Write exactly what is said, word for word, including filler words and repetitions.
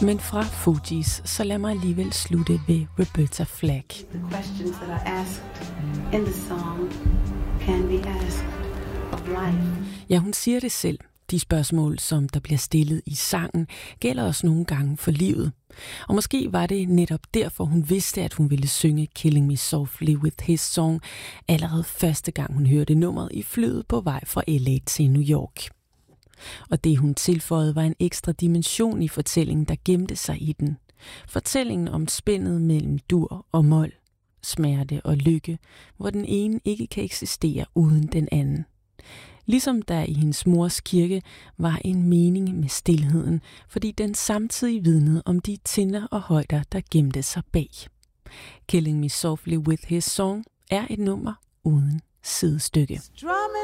Men fra Fugees, så lad mig alligevel slutte ved Roberta Flack. The questions that are asked in the song can be asked of life. Ja, hun siger det selv. De spørgsmål, som der bliver stillet i sangen, gælder også nogle gange for livet. Og måske var det netop derfor, hun vidste, at hun ville synge Killing Me Softly with His Song, allerede første gang hun hørte nummeret i flyet på vej fra L A til New York. Og det hun tilføjede var en ekstra dimension i fortællingen, der gemte sig i den. Fortællingen om spændet mellem dur og mol, smerte og lykke, hvor den ene ikke kan eksistere uden den anden. Ligesom der i hendes mors kirke var en mening med stilheden, fordi den samtidig vidnede om de tinder og højder, der gemte sig bag. Killing Me Softly with His Song er et nummer uden sidestykke.